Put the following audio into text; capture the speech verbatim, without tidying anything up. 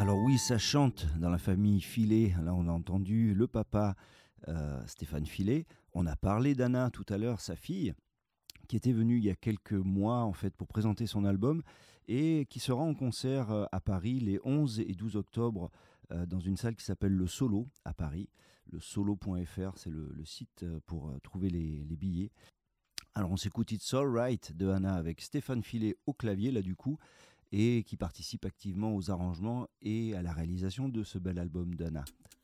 Alors oui, ça chante dans la famille Filet. Là, on a entendu le papa, heu, Stéphane Filet. On a parlé d'Anna tout à l'heure, sa fille, qui était venue il y a quelques mois, en fait, pour présenter son album et qui sera en concert, heu, à Paris les onze et douze octobre, heu, dans une salle qui s'appelle Le Solo à Paris. Le solo point f r, c'est le le site, heu, pour, heu, trouver les les billets. Alors on s'écoute It's Alright de Anna avec Stéphane Filet au clavier, là, du coup, et qui participe activement aux arrangements et à la réalisation de ce bel album d'Anna.